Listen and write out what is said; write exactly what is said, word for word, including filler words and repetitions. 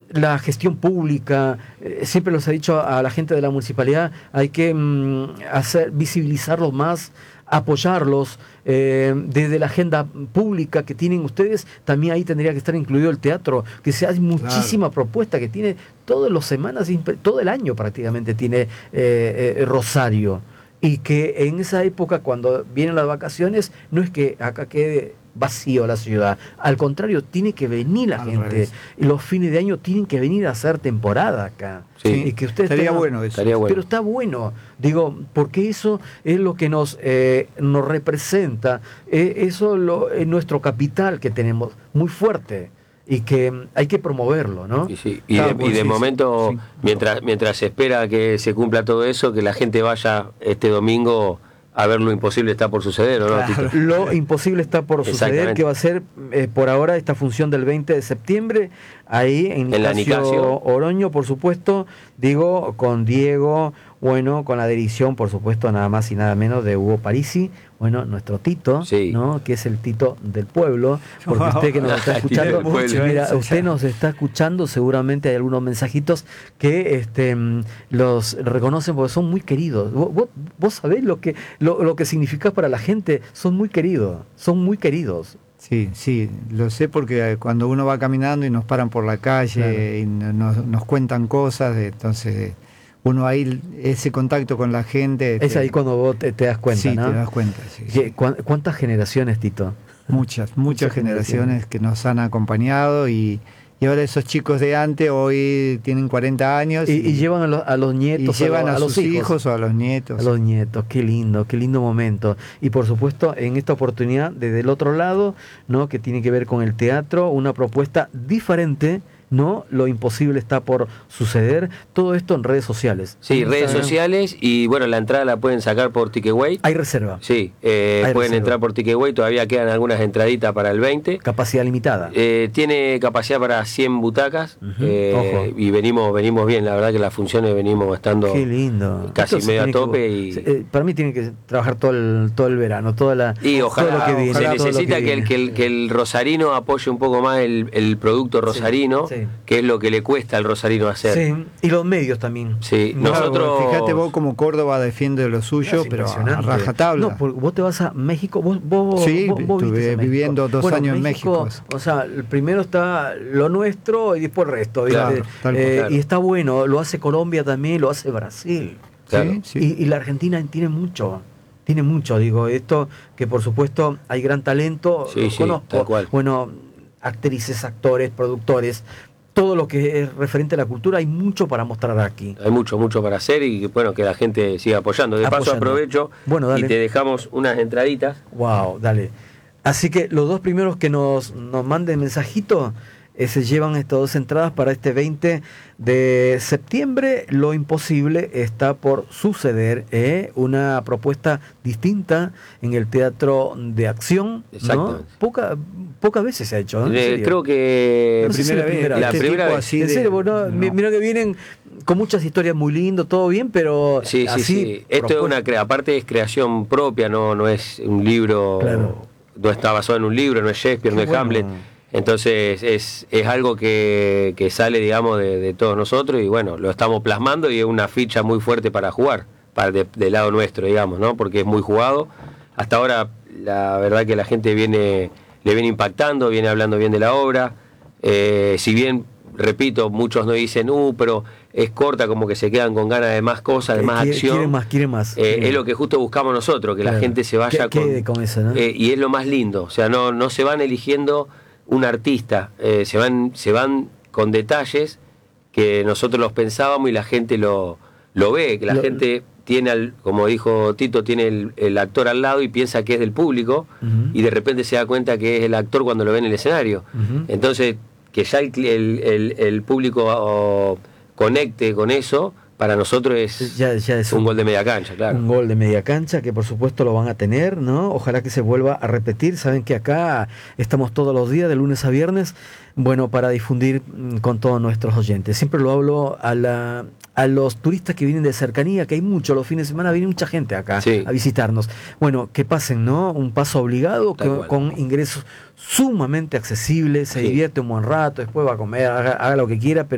la gestión pública, eh, siempre los he dicho a la gente de la municipalidad, hay que mm, hacer visibilizarlos más, apoyarlos, eh, desde la agenda pública que tienen ustedes, también ahí tendría que estar incluido el teatro, que se hay muchísima claro. propuesta que tiene todas las semanas, todo el año prácticamente tiene eh, eh, Rosario, y que en esa época cuando vienen las vacaciones no es que acá quede vacío la ciudad, al contrario, tiene que venir la al gente revés. Y los fines de año tienen que venir a hacer temporada acá. Sí, y que ustedes estaría tengan, bueno eso. Estaría bueno. Pero está bueno, digo, porque eso es lo que nos, eh, nos representa, eh, eso lo, es nuestro capital que tenemos, muy fuerte, y que hay que promoverlo, ¿no? Sí, sí. Y, claro, de, y de sí, momento, sí. mientras mientras se espera que se cumpla todo eso, que la gente vaya este domingo a ver Lo Imposible Está por Suceder, ¿o no? Claro. Lo Imposible Está por Suceder, que va a ser eh, por ahora esta función del veinte de septiembre, ahí en, en Nicasio, la Nicasio Oroño, por supuesto, digo, con Diego, bueno, con la dirección, por supuesto, nada más y nada menos de Hugo Parisi, bueno, nuestro Tito, sí. ¿no? Que es el Tito del pueblo, porque usted que nos está escuchando, mucho, mira, usted nos está escuchando, seguramente hay algunos mensajitos que este, los reconocen porque son muy queridos. Vos, vos, vos sabés lo que, lo, lo que significa para la gente, son muy queridos, son muy queridos. Sí, sí, lo sé porque cuando uno va caminando y nos paran por la calle, claro. y nos, nos cuentan cosas, entonces uno ahí, ese contacto con la gente... Es te, ahí cuando vos te, te das cuenta, sí, ¿no? Sí, te das cuenta, sí, sí. ¿Cuántas generaciones, Tito? Muchas, muchas, muchas generaciones, generaciones que nos han acompañado y... Y ahora esos chicos de antes hoy tienen cuarenta años. Y, y, y llevan a los, a los nietos. Y llevan a, a, a los sus hijos. hijos o a los nietos. A los nietos, qué lindo, qué lindo momento. Y por supuesto, en esta oportunidad, desde el otro lado, ¿no? Que tiene que ver con el teatro, una propuesta diferente, ¿no? Lo Imposible Está por Suceder. Todo esto en redes sociales. Sí, redes Instagram. sociales, y bueno, la entrada la pueden sacar por Ticketway. Hay reserva. Sí, eh, Hay pueden reserva. entrar por Ticketway, todavía quedan algunas entraditas para el veinte. Capacidad limitada. Eh, tiene capacidad para cien butacas, uh-huh. eh, Ojo. y venimos venimos bien, la verdad que las funciones venimos estando Qué lindo. casi Esto medio a tope. Que, y eh, para mí tiene que trabajar todo el, todo el verano, toda la, y ojalá, todo lo que viene. Se necesita que, que, el, que, el, que el rosarino apoye un poco más el, el producto rosarino, sí, sí. que es lo que le cuesta al rosarino hacer. Sí, y los medios también. Sí, claro, nosotros... Fíjate vos como Córdoba defiende lo suyo, pero a rajatabla. No, vos te vas a México, vos, vos, sí, vos, vos estuve viviendo dos bueno, años México, en México. O sea, primero está lo nuestro y después el resto. Claro, tal, eh, claro. Y está bueno, lo hace Colombia también, lo hace Brasil. Claro. Sí, sí. Y, y la Argentina tiene mucho. Tiene mucho, digo, esto que por supuesto hay gran talento, sí, lo sí, conozco. Tal cual. Bueno, actrices, actores, productores, todo lo que es referente a la cultura, hay mucho para mostrar aquí. Hay mucho, mucho para hacer y bueno, que la gente siga apoyando. De apoyando. Paso aprovecho bueno, y te dejamos unas entraditas. Wow, dale. Así que los dos primeros que nos, nos manden mensajito eh, se llevan estas dos entradas para este veinte de septiembre. Lo Imposible Está por Suceder, ¿eh? Una propuesta distinta en el teatro de acción, ¿no? Poca, pocas veces se ha hecho, ¿no? Eh, creo que no sé si la primera vez. La este primera vez. Así en serio, no, no. Mira que vienen con muchas historias muy lindas, todo bien, pero sí, así, sí, sí. Esto es una crea, aparte es creación propia, no, no es un libro, claro. no está basado en un libro, no es Shakespeare, Qué no es bueno. Hamlet. Entonces es, es algo que, que sale, digamos, de, de todos nosotros y bueno, lo estamos plasmando y es una ficha muy fuerte para jugar, para de, del lado nuestro, digamos, ¿no? Porque es muy jugado. Hasta ahora, la verdad que la gente viene, le viene impactando, viene hablando bien de la obra. Eh, si bien, repito, muchos nos dicen, uh, pero es corta, como que se quedan con ganas de más cosas, de más quiere, acción. Quieren más, quieren más. Eh, quieren. Es lo que justo buscamos nosotros, que claro. la gente se vaya ¿Qué, con... qué con eso, ¿no? Eh, y es lo más lindo, o sea, no, no se van eligiendo un artista, eh, se van se van con detalles que nosotros los pensábamos y la gente lo, lo ve, que la lo, gente tiene, al, como dijo Tito, tiene el, el actor al lado y piensa que es del público uh-huh. y de repente se da cuenta que es el actor cuando lo ve en el escenario. Uh-huh. Entonces, que ya el, el, el, el público oh, conecte con eso, para nosotros es, ya, ya es un, un gol de media cancha, claro. Un gol de media cancha que por supuesto lo van a tener, ¿no? Ojalá que se vuelva a repetir. Saben que acá estamos todos los días, de lunes a viernes, bueno, para difundir con todos nuestros oyentes. Siempre lo hablo a la a los turistas que vienen de cercanía, que hay mucho, los fines de semana viene mucha gente acá sí. a visitarnos. Bueno, que pasen, ¿no? Un paso obligado que, con ingresos sumamente accesibles, se sí. divierte un buen rato, después va a comer, haga, haga lo que quiera, pero